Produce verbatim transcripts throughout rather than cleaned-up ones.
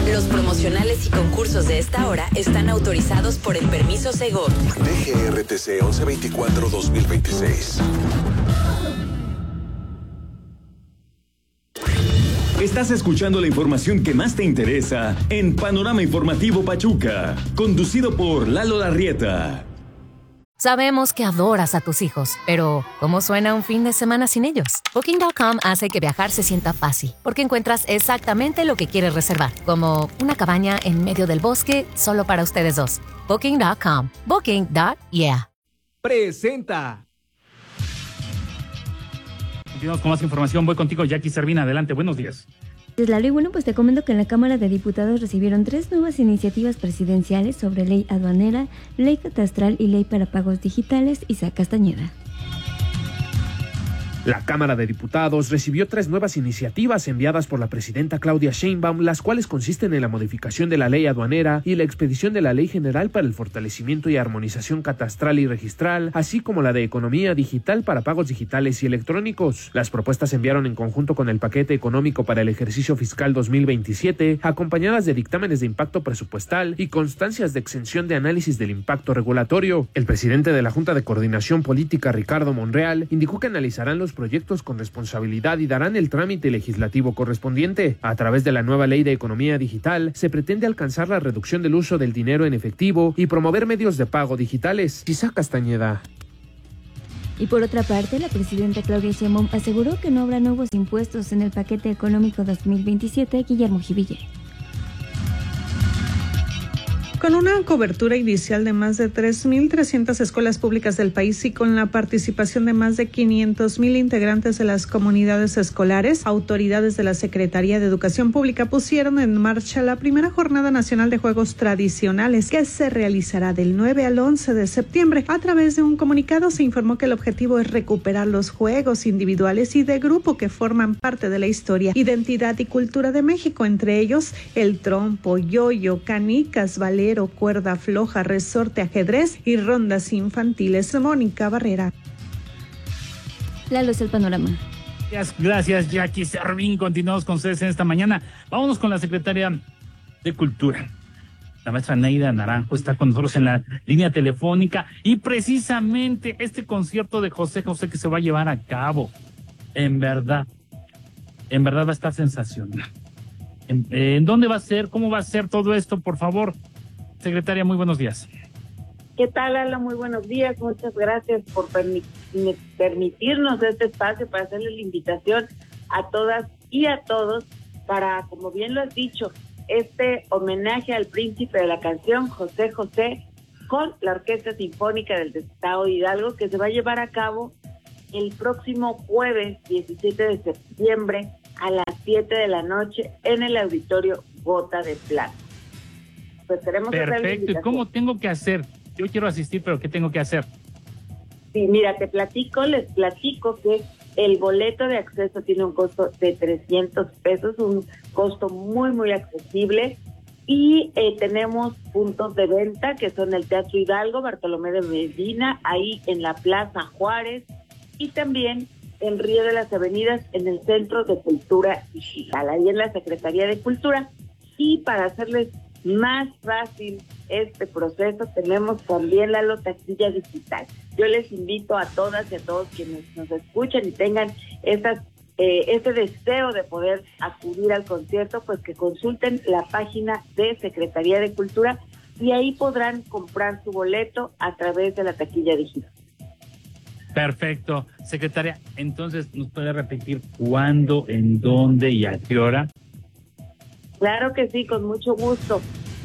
Los promocionales y concursos de esta hora están autorizados por el permiso Segov. D G R T C once veinticuatro dos mil veintiséis. Estás escuchando la información que más te interesa en Panorama Informativo Pachuca, conducido por Lalo Larrieta. Sabemos que adoras a tus hijos, pero ¿cómo suena un fin de semana sin ellos? Booking punto com hace que viajar se sienta fácil, porque encuentras exactamente lo que quieres reservar, como una cabaña en medio del bosque solo para ustedes dos. Booking punto com. Booking. Yeah. Presenta. Continuamos con más información. Voy contigo, Jackie Servina. Adelante, buenos días. Lalo, y bueno, pues te comento que en la Cámara de Diputados recibieron tres nuevas iniciativas presidenciales sobre ley aduanera, ley catastral y ley para pagos digitales. Isaac Castañeda. La Cámara de Diputados recibió tres nuevas iniciativas enviadas por la presidenta Claudia Sheinbaum, las cuales consisten en la modificación de la ley aduanera y la expedición de la Ley General para el fortalecimiento y armonización catastral y registral, así como la de economía digital para pagos digitales y electrónicos. Las propuestas se enviaron en conjunto con el paquete económico para el ejercicio fiscal dos mil veintisiete, acompañadas de dictámenes de impacto presupuestal y constancias de exención de análisis del impacto regulatorio. El presidente de la Junta de Coordinación Política, Ricardo Monreal, indicó que analizarán los proyectos con responsabilidad y darán el trámite legislativo correspondiente. A través de la nueva ley de economía digital, se pretende alcanzar la reducción del uso del dinero en efectivo y promover medios de pago digitales. Isaac Castañeda. Y por otra parte, la presidenta Claudia Sheinbaum aseguró que no habrá nuevos impuestos en el paquete económico dos mil veintisiete. Guillermo Jiville. Con una cobertura inicial de más de tres mil trescientas escuelas públicas del país y con la participación de más de quinientos mil integrantes de las comunidades escolares, autoridades de la Secretaría de Educación Pública pusieron en marcha la primera Jornada Nacional de Juegos Tradicionales, que se realizará del nueve al once de septiembre. A través de un comunicado se informó que el objetivo es recuperar los juegos individuales y de grupo que forman parte de la historia, identidad y cultura de México, entre ellos el trompo, yoyo, canicas, ballet, cuerda floja, resorte, ajedrez y rondas infantiles. Mónica Barrera. Lalo, es el panorama. Gracias, gracias Jackie Servín. Continuamos con ustedes en esta mañana. Vámonos con la secretaria de Cultura. La maestra Neida Naranjo está con nosotros en la línea telefónica y precisamente este concierto de José José que se va a llevar a cabo, en verdad, en verdad va a estar sensacional. ¿En, en dónde va a ser? ¿Cómo va a ser todo esto? Por favor, secretaria, muy buenos días. ¿Qué tal, Lalo? Muy buenos días. Muchas gracias por permi- permitirnos este espacio para hacerles la invitación a todas y a todos para, como bien lo has dicho, este homenaje al príncipe de la canción, José José, con la Orquesta Sinfónica del Estado de Hidalgo, que se va a llevar a cabo el próximo jueves diecisiete de septiembre a las siete de la noche en el Auditorio Gota de Plata. Pues queremos Perfecto, ¿y cómo tengo que hacer? Yo quiero asistir, pero ¿qué tengo que hacer? Sí, mira, te platico, les platico que el boleto de acceso tiene un costo de trescientos pesos, un costo muy, muy accesible, y eh, tenemos puntos de venta que son el Teatro Hidalgo, Bartolomé de Medina, ahí en la Plaza Juárez, y también en Río de las Avenidas, en el Centro de Cultura Digital, ahí en la Secretaría de Cultura. Y para hacerles más fácil este proceso, tenemos también la taquilla digital. Yo les invito a todas y a todos quienes nos escuchen y tengan estas, eh, este deseo de poder acudir al concierto, pues que consulten la página de Secretaría de Cultura y ahí podrán comprar su boleto a través de la taquilla digital. Perfecto. Secretaria, entonces, ¿nos puede repetir cuándo, en dónde y a qué hora? Claro que sí, con mucho gusto.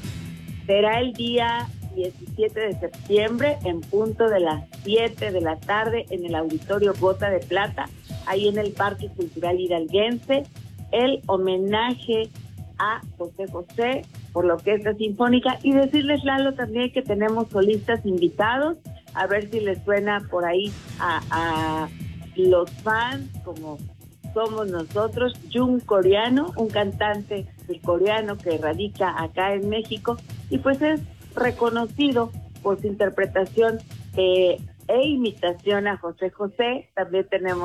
Será el día diecisiete de septiembre en punto de las siete de la tarde en el Auditorio Gota de Plata, ahí en el Parque Cultural Hidalguense, el homenaje a José José por la Orquesta Sinfónica. Y decirles, Lalo, también que tenemos solistas invitados, a ver si les suena por ahí a, a los fans, como somos nosotros. Jun Coreano, un cantante coreano que radica acá en México y pues es reconocido por su interpretación eh, e imitación a José José. También tenemos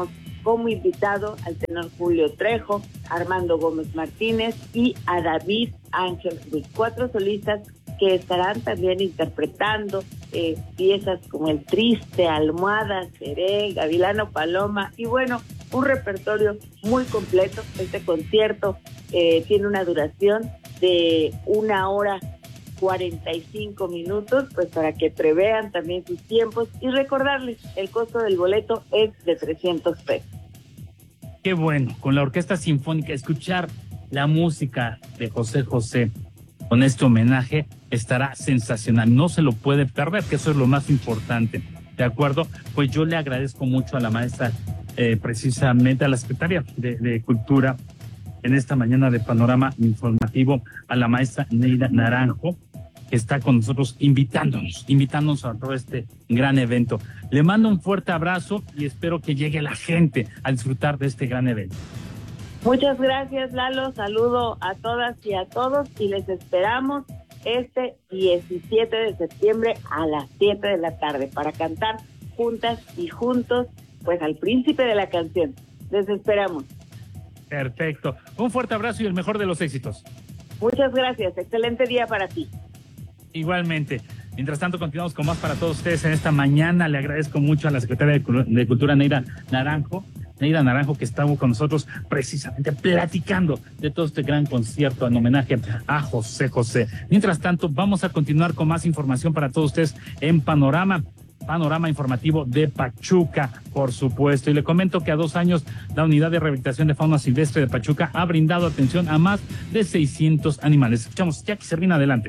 como invitado al tenor Julio Trejo, Armando Gómez Martínez y a David Ángel Cruz, cuatro solistas que estarán también interpretando eh, piezas como El Triste, Almohada, Seré, Gavilano Paloma y bueno, un repertorio muy completo. Este concierto eh, tiene una duración de una hora cuarenta y cinco minutos, pues para que prevean también sus tiempos y recordarles, el costo del boleto es de trescientos pesos. Qué bueno, con la Orquesta Sinfónica, escuchar la música de José José con este homenaje estará sensacional, no se lo puede perder, que eso es lo más importante, ¿de acuerdo? Pues yo le agradezco mucho a la maestra, eh, precisamente a la secretaria de, de Cultura, en esta mañana de Panorama Informativo, a la maestra Neida Naranjo, que está con nosotros invitándonos, invitándonos a todo este gran evento. Le mando un fuerte abrazo y espero que llegue la gente a disfrutar de este gran evento. Muchas gracias, Lalo. Saludo a todas y a todos y les esperamos este diecisiete de septiembre a las siete de la tarde para cantar juntas y juntos, pues al príncipe de la canción. Les esperamos. Perfecto. Un fuerte abrazo y el mejor de los éxitos. Muchas gracias. Excelente día para ti. Igualmente. Mientras tanto, continuamos con más para todos ustedes en esta mañana. Le agradezco mucho a la secretaria de Cultura, Neida Naranjo, Neida Naranjo, que estuvo con nosotros precisamente platicando de todo este gran concierto en homenaje a José José. Mientras tanto, vamos a continuar con más información para todos ustedes en Panorama. Panorama Informativo de Pachuca, por supuesto. Y le comento que a dos años la Unidad de Rehabilitación de Fauna Silvestre de Pachuca ha brindado atención a más de seiscientos animales. Escuchamos, Jackie Servín, adelante.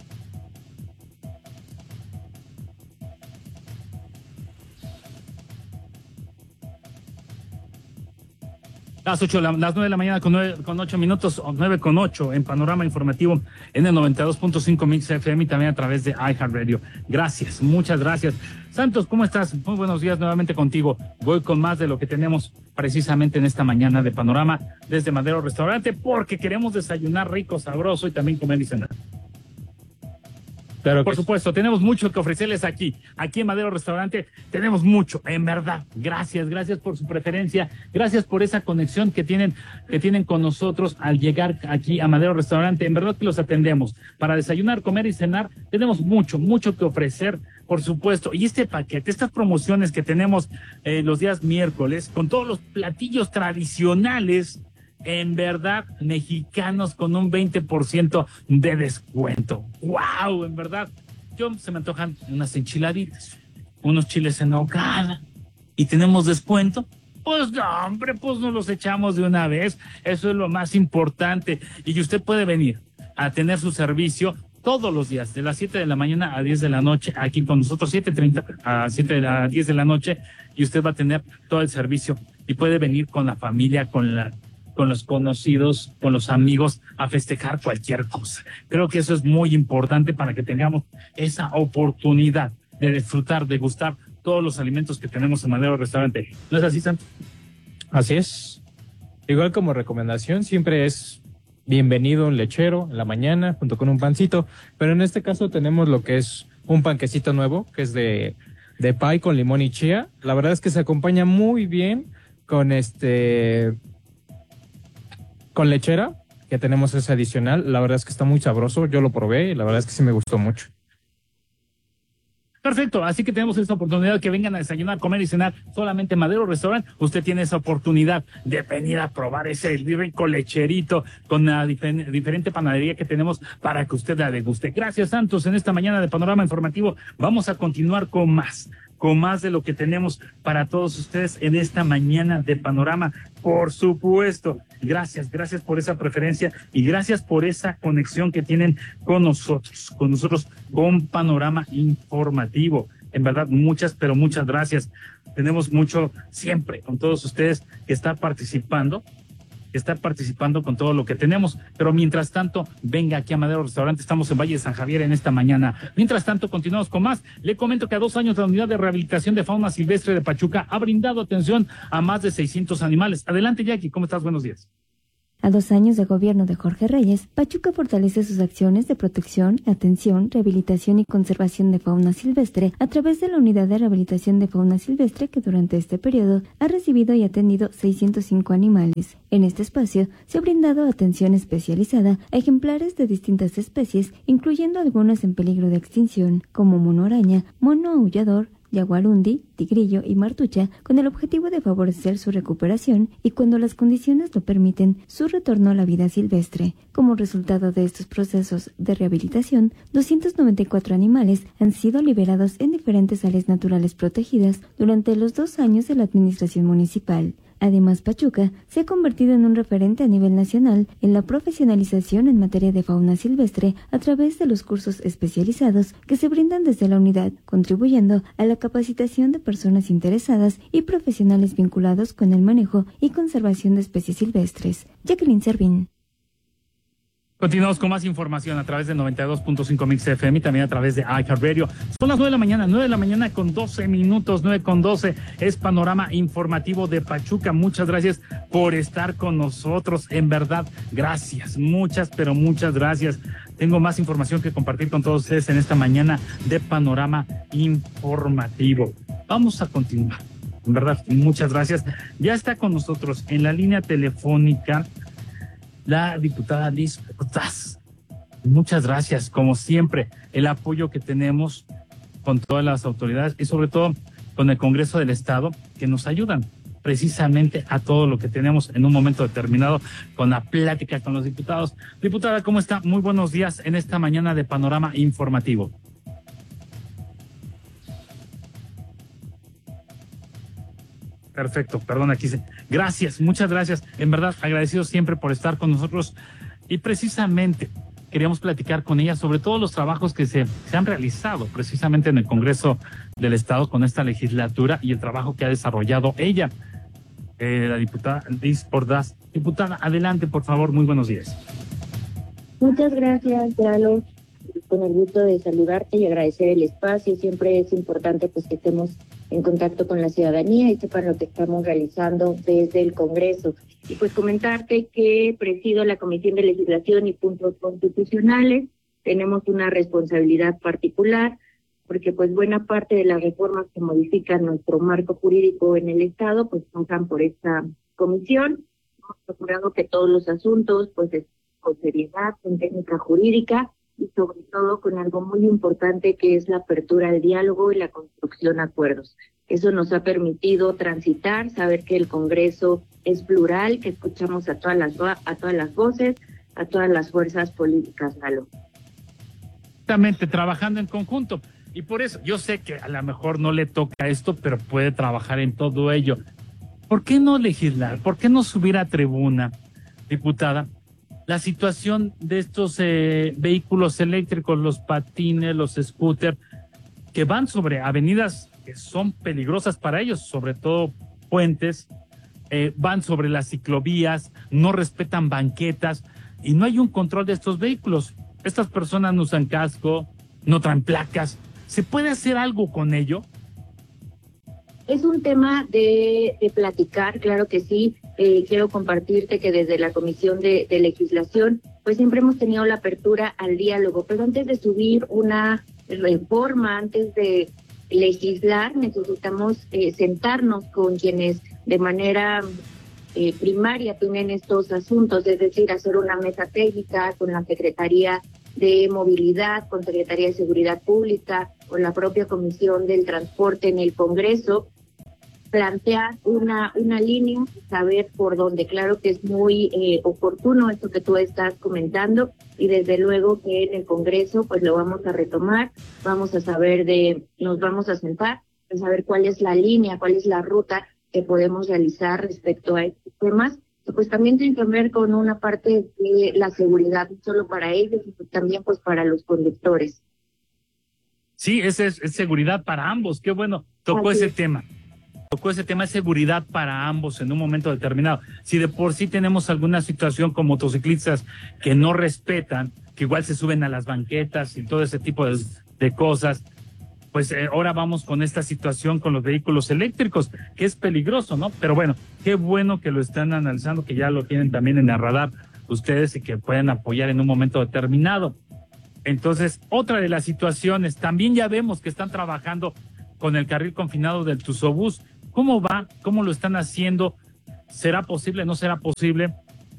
Las ocho, las nueve de la mañana con nueve, con ocho minutos, o nueve con ocho en Panorama Informativo en el noventa y dos punto cinco Mix F M y también a través de iHeartRadio. Gracias, muchas gracias. Santos, ¿cómo estás? Muy buenos días nuevamente contigo. Voy con más de lo que tenemos precisamente en esta mañana de Panorama desde Madero Restaurante, porque queremos desayunar rico, sabroso y también comer y cenar. Claro, por supuesto, tenemos mucho que ofrecerles aquí, aquí en Madero Restaurante, tenemos mucho, en verdad. Gracias, gracias por su preferencia, gracias por esa conexión que tienen, que tienen con nosotros al llegar aquí a Madero Restaurante. En verdad que los atendemos. Para desayunar, comer y cenar, tenemos mucho, mucho que ofrecer, por supuesto. Y este paquete, estas promociones que tenemos eh, los días miércoles, con todos los platillos tradicionales, en verdad, mexicanos con un veinte por ciento de descuento. ¡Wow! En verdad, yo se me antojan unas enchiladitas, unos chiles en nogada, y tenemos descuento. Pues no, hombre, pues nos los echamos de una vez. Eso es lo más importante. Y usted puede venir a tener su servicio todos los días, de las siete de la mañana a diez de la noche, aquí con nosotros, siete treinta a siete a diez de la noche, y usted va a tener todo el servicio. Y puede venir con la familia, con la con los conocidos, con los amigos, a festejar cualquier cosa. Creo que eso es muy importante para que tengamos esa oportunidad de disfrutar, de gustar todos los alimentos que tenemos en Madero Restaurante. ¿No es así, Santos? Así es. Igual como recomendación, siempre es bienvenido un lechero en la mañana, junto con un pancito, pero en este caso tenemos lo que es un panquecito nuevo, que es de, de pie con limón y chía. La verdad es que se acompaña muy bien con este... con lechera, que tenemos ese adicional. La verdad es que está muy sabroso, yo lo probé y la verdad es que sí me gustó mucho. Perfecto, así que tenemos esta oportunidad que vengan a desayunar, comer y cenar solamente en Madero Restaurant. Usted tiene esa oportunidad de venir a probar ese rico lecherito con la difer- diferente panadería que tenemos para que usted la deguste. Gracias, Santos. En esta mañana de Panorama Informativo vamos a continuar con más. con más de lo que tenemos para todos ustedes en esta mañana de Panorama. Por supuesto, gracias, gracias por esa preferencia y gracias por esa conexión que tienen con nosotros, con nosotros, con Panorama Informativo. En verdad, muchas, pero muchas gracias. Tenemos mucho siempre con todos ustedes que están participando, que están participando con todo lo que tenemos. Pero mientras tanto, venga aquí a Madero Restaurante. Estamos en Valle de San Javier en esta mañana. Mientras tanto, continuamos con más. Le comento que a dos años la Unidad de Rehabilitación de Fauna Silvestre de Pachuca ha brindado atención a más de seiscientos animales. Adelante, Jackie. ¿Cómo estás? Buenos días. A dos años de gobierno de Jorge Reyes, Pachuca fortalece sus acciones de protección, atención, rehabilitación y conservación de fauna silvestre a través de la Unidad de Rehabilitación de Fauna Silvestre, que durante este periodo ha recibido y atendido seiscientos cinco animales. En este espacio se ha brindado atención especializada a ejemplares de distintas especies, incluyendo algunas en peligro de extinción, como mono araña, mono aullador, yaguarundi, tigrillo y martucha, con el objetivo de favorecer su recuperación y, cuando las condiciones lo permiten, su retorno a la vida silvestre. Como resultado de estos procesos de rehabilitación, doscientos noventa y cuatro animales han sido liberados en diferentes áreas naturales protegidas durante los dos años de la administración municipal. Además, Pachuca se ha convertido en un referente a nivel nacional en la profesionalización en materia de fauna silvestre a través de los cursos especializados que se brindan desde la unidad, contribuyendo a la capacitación de personas interesadas y profesionales vinculados con el manejo y conservación de especies silvestres. Jacqueline Servín. Continuamos con más información a través de noventa y dos punto cinco Mix F M y también a través de iHeartRadio. Son las nueve de la mañana, nueve de la mañana con doce minutos, nueve con doce. Es Panorama Informativo de Pachuca. Muchas gracias por estar con nosotros. En verdad, gracias. Muchas, pero muchas gracias. Tengo más información que compartir con todos ustedes en esta mañana de Panorama Informativo. Vamos a continuar. En verdad, muchas gracias. Ya está con nosotros en la línea telefónica la diputada Liz Ordaz. Muchas gracias, como siempre, el apoyo que tenemos con todas las autoridades y sobre todo con el Congreso del Estado, que nos ayudan precisamente a todo lo que tenemos en un momento determinado con la plática con los diputados. Diputada, ¿cómo está? Muy buenos días en esta mañana de Panorama Informativo. Perfecto, perdón, aquí se... Gracias, muchas gracias. En verdad, agradecido siempre por estar con nosotros. Y precisamente queríamos platicar con ella sobre todos los trabajos que se, se han realizado precisamente en el Congreso del Estado con esta legislatura y el trabajo que ha desarrollado ella, eh, la diputada Liz Ordaz. Diputada, adelante, por favor, muy buenos días. Muchas gracias, Lalo. Con el gusto de saludarte y agradecer el espacio. Siempre es importante pues que estemos en contacto con la ciudadanía y sepan lo que estamos realizando desde el Congreso. Y pues comentarte que presido la Comisión de Legislación y Puntos Constitucionales. Tenemos una responsabilidad particular porque pues buena parte de las reformas que modifican nuestro marco jurídico en el Estado pues pasan por esta comisión. Hemos procurado que todos los asuntos pues con seriedad, con técnica jurídica y sobre todo con algo muy importante que es la apertura al diálogo y la construcción de acuerdos. Eso nos ha permitido transitar, saber que el Congreso es plural, que escuchamos a todas las a todas las voces, a todas las fuerzas políticas, Lalo. Exactamente, trabajando en conjunto. Y por eso, yo sé que a lo mejor no le toca esto, pero puede trabajar en todo ello. ¿Por qué no legislar? ¿Por qué no subir a tribuna, diputada? La situación de estos eh, vehículos eléctricos, los patines, los scooters, que van sobre avenidas que son peligrosas para ellos, sobre todo puentes, eh, van sobre las ciclovías, no respetan banquetas y no hay un control de estos vehículos. Estas personas no usan casco, no traen placas. ¿Se puede hacer algo con ello? Es un tema de, de platicar, claro que sí. Eh, quiero compartirte que desde la Comisión de, de Legislación, pues siempre hemos tenido la apertura al diálogo, pero antes de subir una reforma, antes de legislar, necesitamos eh, sentarnos con quienes de manera eh, primaria tienen estos asuntos, es decir, hacer una mesa técnica con la Secretaría de Movilidad, con Secretaría de Seguridad Pública, con la propia Comisión del Transporte en el Congreso, plantear una una línea, saber por dónde. Claro que es muy eh, oportuno esto que tú estás comentando y desde luego que en el Congreso pues lo vamos a retomar, vamos a saber de, nos vamos a sentar, a saber cuál es la línea, cuál es la ruta que podemos realizar respecto a estos temas. Y pues también tiene que ver con una parte de la seguridad, no solo para ellos, sino también pues para los conductores. Sí, esa es, es seguridad para ambos. Qué bueno, tocó Así ese es. tema. Tocó ese tema de seguridad para ambos en un momento determinado. Si de por sí tenemos alguna situación con motociclistas que no respetan, que igual se suben a las banquetas y todo ese tipo de, de cosas, pues eh, ahora vamos con esta situación con los vehículos eléctricos, que es peligroso, ¿no? Pero bueno, qué bueno que lo están analizando, que ya lo tienen también en el radar ustedes y que pueden apoyar en un momento determinado. Entonces, otra de las situaciones, también ya vemos que están trabajando con el carril confinado del Tuzobús. ¿Cómo va? ¿Cómo lo están haciendo? ¿Será posible? ¿No será posible?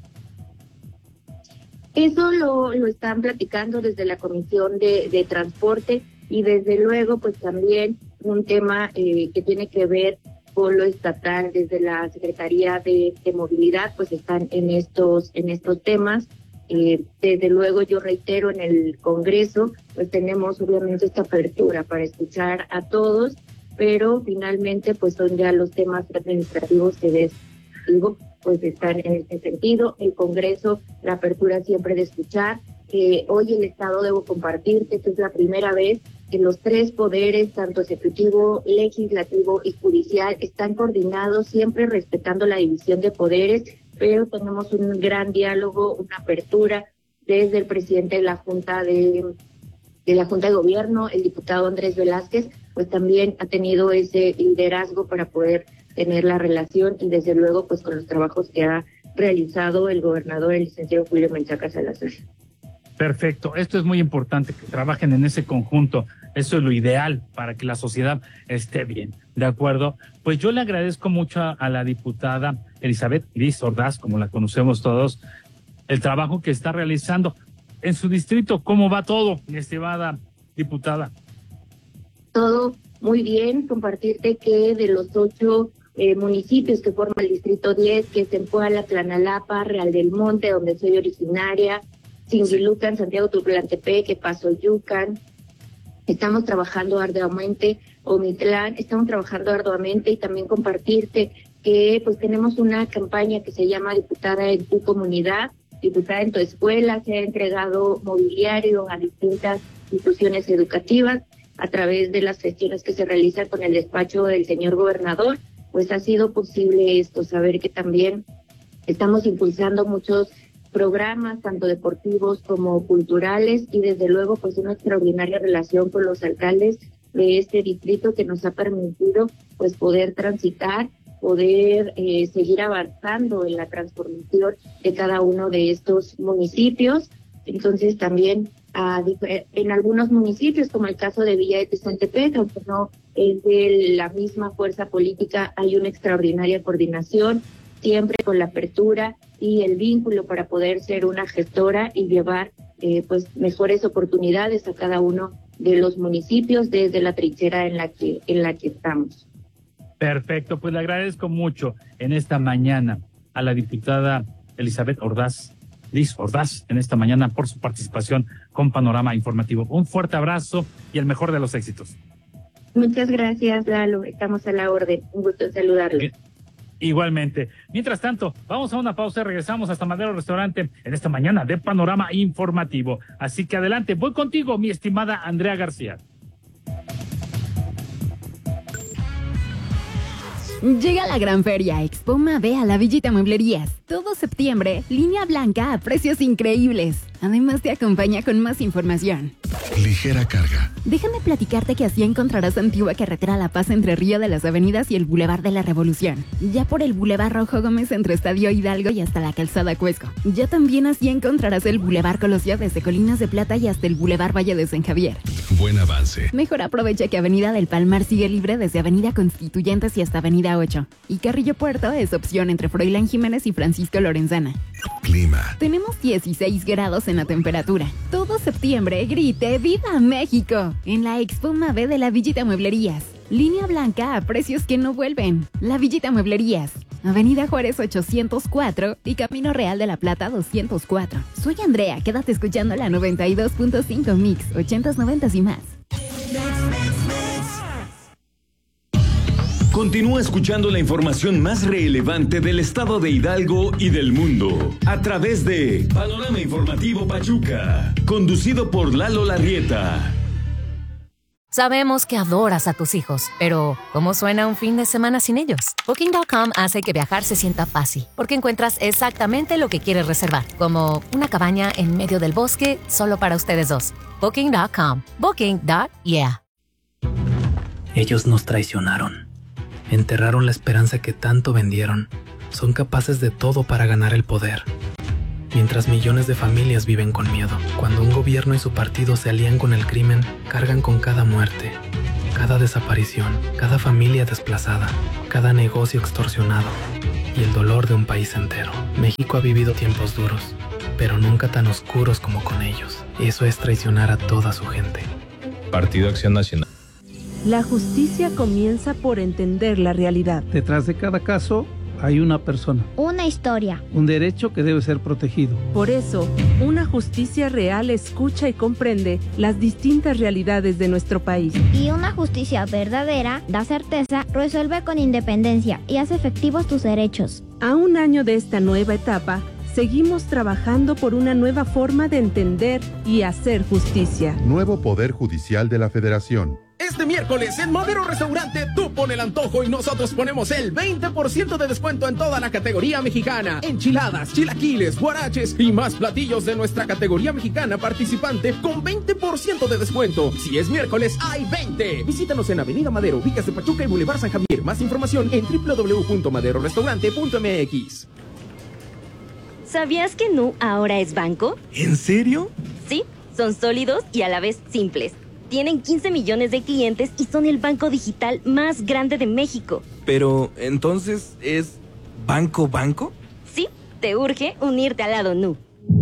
Eso lo, lo están platicando desde la Comisión de, de Transporte y desde luego pues también un tema eh, que tiene que ver con lo estatal. Desde la Secretaría de, de Movilidad pues están en estos, en estos temas. Eh, desde luego yo reitero, en el Congreso pues tenemos obviamente esta apertura para escuchar a todos, pero finalmente pues son ya los temas administrativos que des, digo, pues están en este sentido. El Congreso, la apertura siempre de escuchar. Eh, hoy el Estado, debo compartirte que es la primera vez que los tres poderes, tanto ejecutivo, legislativo y judicial, están coordinados, siempre respetando la división de poderes, pero tenemos un gran diálogo, una apertura desde el presidente de la Junta de, de la Junta de Gobierno, el diputado Andrés Velázquez, pues también ha tenido ese liderazgo para poder tener la relación y desde luego pues con los trabajos que ha realizado el gobernador, el licenciado Julio Menchaca Salazar. Perfecto, esto es muy importante, que trabajen en ese conjunto, eso es lo ideal para que la sociedad esté bien, ¿de acuerdo? Pues yo le agradezco mucho a, a la diputada Elizabeth Liz Ordaz, como la conocemos todos, el trabajo que está realizando en su distrito. ¿Cómo va todo, mi estimada diputada? Todo muy bien, compartirte que de los ocho eh, municipios que forman el distrito diez, que es Zempoala, Tlanalapa, Real del Monte, donde soy originaria, Singilucan, Santiago Tuxtepec, Pasoyucan, estamos trabajando arduamente, Omitlán, estamos trabajando arduamente y también compartirte que pues tenemos una campaña que se llama Diputada en tu Comunidad, Diputada en tu Escuela. Se ha entregado mobiliario a distintas instituciones educativas a través de las gestiones que se realizan con el despacho del señor gobernador. Pues ha sido posible esto, saber que también estamos impulsando muchos programas, tanto deportivos como culturales, y desde luego pues una extraordinaria relación con los alcaldes de este distrito que nos ha permitido pues poder transitar, poder eh, seguir avanzando en la transformación de cada uno de estos municipios. Entonces también a, en algunos municipios, como el caso de Villa de Tezontepec, aunque no es de la misma fuerza política, hay una extraordinaria coordinación, siempre con la apertura y el vínculo para poder ser una gestora y llevar eh, pues mejores oportunidades a cada uno de los municipios desde la trinchera en la que en la que estamos. Perfecto, pues le agradezco mucho en esta mañana a la diputada Elizabeth Ordaz, Liz Ordaz, en esta mañana por su participación con Panorama Informativo. Un fuerte abrazo y el mejor de los éxitos. Muchas gracias, Lalo, estamos a la orden, un gusto en saludarlo. Bien. Igualmente. Mientras tanto, vamos a una pausa y regresamos hasta Madero Restaurante en esta mañana de Panorama Informativo. Así que adelante, voy contigo, mi estimada Andrea García. Llega la gran feria Expo Mave a la Villita Mueblerías. Todo septiembre, línea blanca a precios increíbles. Además te acompaña con más información. Ligera carga. Déjame platicarte que así encontrarás Antigua Carretera La Paz entre Río de las Avenidas y el Boulevard de la Revolución. Ya por el Boulevard Rojo Gómez entre Estadio Hidalgo y hasta la Calzada Cuesco. Ya también así encontrarás el Boulevard Colosio desde Colinas de Plata y hasta el Boulevard Valle de San Javier. Buen avance. Mejor aprovecha que Avenida del Palmar sigue libre desde Avenida Constituyentes y hasta Avenida ocho. Y Carrillo Puerto es opción entre Froilán Jiménez y Francisco Lorenzana. Clima. Tenemos dieciséis grados en la temperatura. Todo septiembre grite ¡Viva México! En la Expo Mave de la Villita Mueblerías. Línea blanca a precios que no vuelven. La Villita Mueblerías. Avenida Juárez ochocientos cuatro y Camino Real de la Plata doscientos cuatro. Soy Andrea, quédate escuchando la noventa y dos punto cinco Mix, ochentas, noventas y más. Continúa escuchando la información más relevante del estado de Hidalgo y del mundo a través de Panorama Informativo Pachuca, conducido por Lalo Larrieta. Sabemos que adoras a tus hijos, pero ¿cómo suena un fin de semana sin ellos? Booking punto com hace que viajar se sienta fácil, porque encuentras exactamente lo que quieres reservar, como una cabaña en medio del bosque solo para ustedes dos. Booking punto com. Booking. Yeah. Ellos nos traicionaron. Enterraron la esperanza que tanto vendieron. Son capaces de todo para ganar el poder. Mientras millones de familias viven con miedo. Cuando un gobierno y su partido se alían con el crimen, cargan con cada muerte, cada desaparición, cada familia desplazada, cada negocio extorsionado y el dolor de un país entero. México ha vivido tiempos duros, pero nunca tan oscuros como con ellos. Eso es traicionar a toda su gente. Partido Acción Nacional. La justicia comienza por entender la realidad. Detrás de cada caso hay una persona. Una historia. Un derecho que debe ser protegido. Por eso, una justicia real escucha y comprende las distintas realidades de nuestro país. Y una justicia verdadera da certeza, resuelve con independencia y hace efectivos tus derechos. A un año de esta nueva etapa, seguimos trabajando por una nueva forma de entender y hacer justicia. Nuevo Poder Judicial de la Federación. Este miércoles en Madero Restaurante tú pon el antojo y nosotros ponemos el veinte por ciento de descuento en toda la categoría mexicana. Enchiladas, chilaquiles, guaraches y más platillos de nuestra categoría mexicana participante con veinte por ciento de descuento. Si es miércoles, hay veinte. Visítanos en Avenida Madero, Villas de Pachuca y Boulevard San Javier. Más información en doble u doble u doble u punto madero restaurante punto m x. ¿Sabías que Nu ahora es banco? ¿En serio? Sí, son sólidos y a la vez simples. Tienen quince millones de clientes y son el banco digital más grande de México. Pero, ¿entonces es banco banco? Sí, te urge unirte al lado Nu.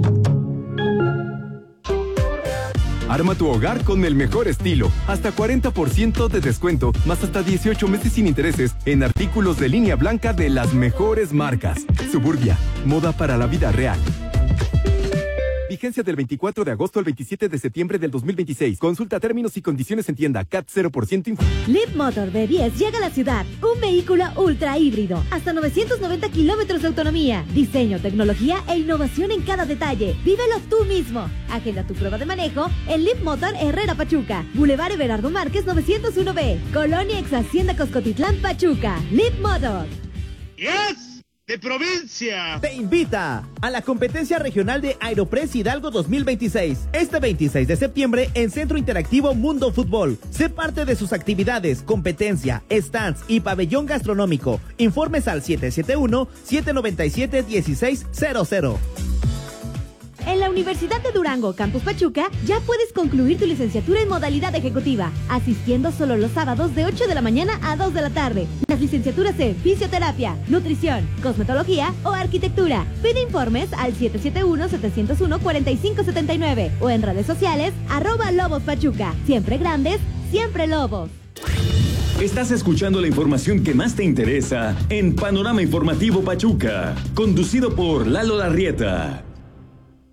Arma tu hogar con el mejor estilo. Hasta cuarenta por ciento de descuento, más hasta dieciocho meses sin intereses en artículos de línea blanca de las mejores marcas. Suburbia, moda para la vida real. Vigencia del veinticuatro de agosto al veintisiete de septiembre del dos mil veintiséis. Consulta términos y condiciones en tienda. C A T cero por ciento. Leap Motor B diez llega a la ciudad. Un vehículo ultra híbrido. Hasta novecientos noventa kilómetros de autonomía. Diseño, tecnología e innovación en cada detalle. Vívelo tú mismo. Agenda tu prueba de manejo en Leap Motor Herrera Pachuca. Boulevard Everardo Márquez novecientos uno B. Colonia Ex Hacienda Coscotitlán Pachuca. Leap Motor. ¡Yes! ¡De provincia! Te invita a la competencia regional de Aeropress Hidalgo dos mil veintiséis. Este veintiséis de septiembre en Centro Interactivo Mundo Fútbol. Sé parte de sus actividades, competencia, stands y pabellón gastronómico. Informes al siete siete uno, siete nueve siete, uno seis cero cero. En la Universidad de Durango, Campus Pachuca, ya puedes concluir tu licenciatura en modalidad ejecutiva, asistiendo solo los sábados de ocho de la mañana a dos de la tarde. Las licenciaturas en Fisioterapia, Nutrición, Cosmetología o Arquitectura. Pide informes al siete siete uno, siete cero uno, cuatro cinco siete nueve o en redes sociales, arroba Lobos Pachuca. Siempre grandes, siempre Lobos. Estás escuchando la información que más te interesa en Panorama Informativo Pachuca, conducido por Lalo Larrieta.